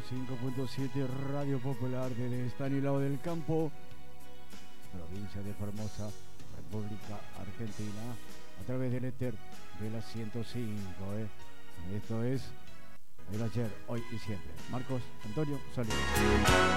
105.7 Radio Popular desde Estanislao del Campo, provincia de Formosa, República Argentina, a través del éter de la 105. Esto es el ayer, hoy y siempre. Marcos Antonio, saludos.